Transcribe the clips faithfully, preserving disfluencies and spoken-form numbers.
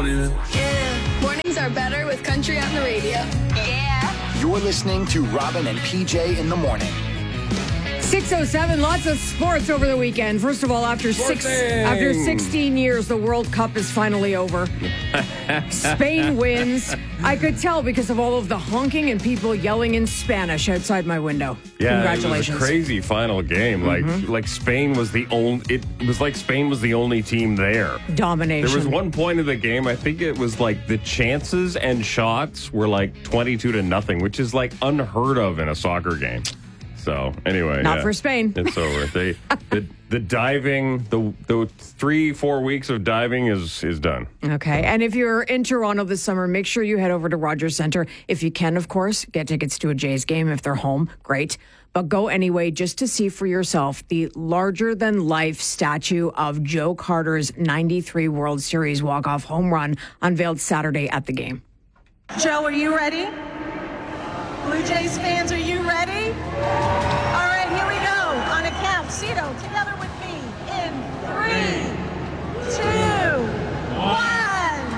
morning. Yeah. Mornings are better with country on the radio. Yeah. You're listening to Robin and P J in the morning. six oh seven, lots of sports over the weekend. First of all, after six, after sixteen years, the World Cup is finally over. Spain wins. I could tell because of all of the honking and people yelling in Spanish outside my window. Yeah, Congratulations. it was a crazy final game. Like, Mm-hmm. like Spain was the only. It was like Spain was the only team there. Domination. There was one point of the game. I think it was like the chances and shots were like twenty-two to nothing, which is like unheard of in a soccer game. So anyway, Not yeah, for Spain. It's over. They, the the diving, the the three four weeks of diving is is done. Okay. And if you're in Toronto this summer, make sure you head over to Rogers Centre. If you can, of course, get tickets to a Jays game. If they're home, great. But go anyway just to see for yourself the larger-than-life statue of Joe Carter's ninety-three World Series walk-off home run unveiled Saturday at the game. Joe, are you ready? Blue Jays fans, are you ready? All right, here we go. On a count, Cito, together with me in three, two, one.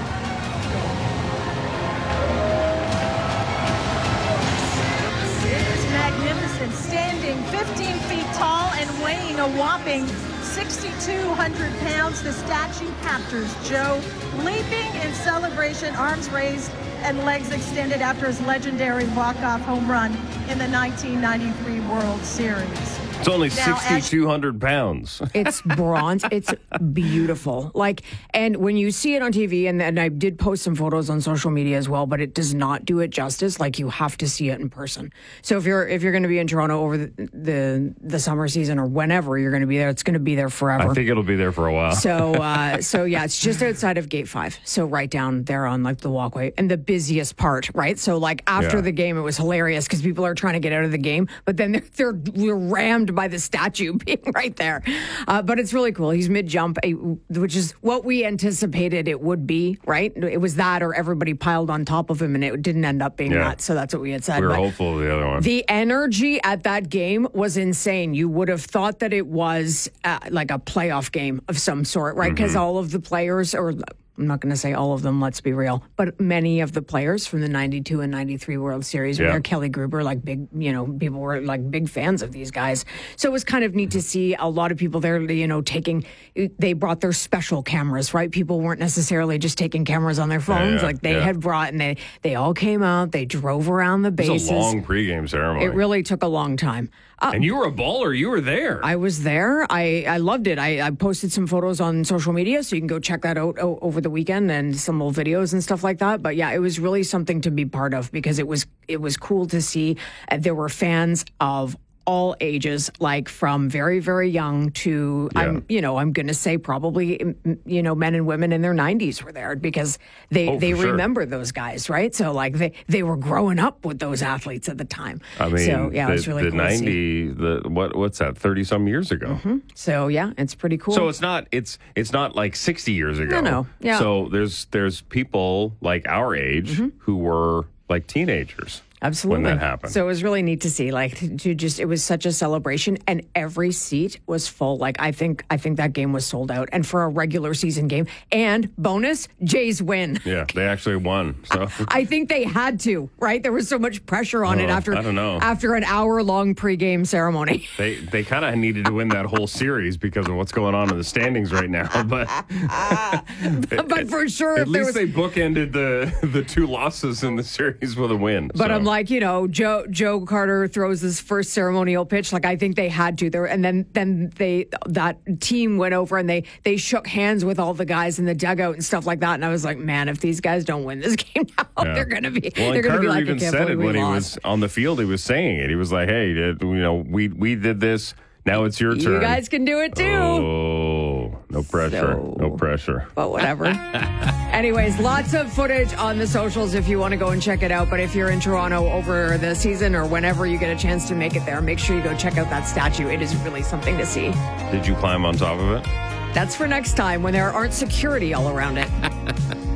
It is magnificent, standing fifteen feet tall and weighing a whopping sixty-two hundred pounds. The statue captures Joe leaping in celebration, arms raised and legs extended after his legendary walk-off home run in the nineteen ninety-three World Series. It's only Now, sixty-two hundred pounds. It's bronze. It's beautiful. Like, and when you see it on T V, and, and I did post some photos on social media as well, but it does not do it justice. Like, you have to see it in person. So if you're if you're going to be in Toronto over the, the the summer season or whenever you're going to be there, it's going to be there forever. I think it'll be there for a while. So, uh, so yeah, it's just outside of Gate Five. So right down there on like the walkway and the busiest part, right? So like after Yeah. the game, it was hilarious because people are trying to get out of the game, but then they're they're rammed by the statue being right there. Uh, but it's really cool. He's mid jump, which is what we anticipated it would be, right? It was that, or everybody piled on top of him, and it didn't end up being Yeah. that. So that's what we had said. We were But hopeful of the other one. the energy at that game was insane. You would have thought that it was uh, like a playoff game of some sort, right? Because Mm-hmm. all of the players, or I'm not going to say all of them, let's be real, but many of the players from the ninety-two and ninety-three World Series were Yeah. there. Kelly Gruber, like big, you know, people were like big fans of these guys. So it was kind of neat to see a lot of people there, you know, taking, they brought their special cameras, right? People weren't necessarily just taking cameras on their phones. yeah, like they yeah. had brought, and they, they all came out, they drove around the It bases. was a long pregame ceremony. It really took a long time. Uh, and you were a baller. You were there. I was there. I, I loved it. I, I posted some photos on social media, so you can go check that out o- over the weekend and some little videos and stuff like that. But yeah, it was really something to be part of because it was it was cool to see. Uh, there were fans of all ages, like from very, very young to, Yeah. I'm, you know, I'm going to say probably, mm, you know, men and women in their nineties were there because they, Oh, they for sure. remember those guys, right? So like they, they were growing up with those athletes at the time. I mean, so yeah, the, it was really the cool to see. ninety, the what what's that? Thirty some years ago. So yeah, it's pretty cool. So it's not it's it's not like sixty years ago. No, no. Yeah. So there's there's people like our age who were like teenagers. Absolutely. When that happened. So it was really neat to see, like, to, to just, it was such a celebration, and every seat was full. Like, I think, I think that game was sold out, and for a regular season game. And bonus, Jays win. Yeah, they actually won. So I think they had to, right? There was so much pressure on it Oh, after, I don't know. after an hour long pregame ceremony. they they kind of needed to win that whole series because of what's going on in the standings right now. But But for sure, at if there least was, they bookended the the two losses in the series with a win. But so. I'm like, you know, Joe Joe Carter throws his first ceremonial pitch. Like, I think they had to there, and then then they that team went over and they they shook hands with all the guys in the dugout and stuff like that. And I was like, man, if these guys don't win this game now, Yeah. they're gonna be Well, they're and gonna Carter be like, even I can't said it believe we when he lost. was on the field. He was saying it. He was like, "Hey, it- you know, we we did this. Now it's your turn. You guys can do it too. Oh, no pressure. So- No pressure. But whatever. Anyways, lots of footage on the socials if you want to go and check it out. But if you're in Toronto over the season or whenever you get a chance to make it there, make sure you go check out that statue. It is really something to see. Did you climb on top of it? That's for next time when there aren't security all around it.